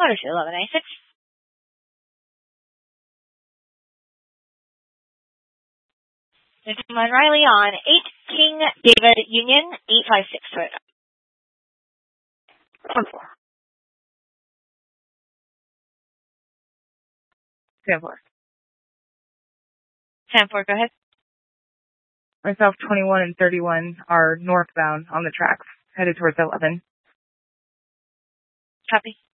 Waterfield 1196. Gentleman Riley on 8 King David Union 856 Toyota. 10-4. 10-4. 10-4, go ahead. Myself, 21 and 31 are northbound on the tracks, headed towards 11. Copy.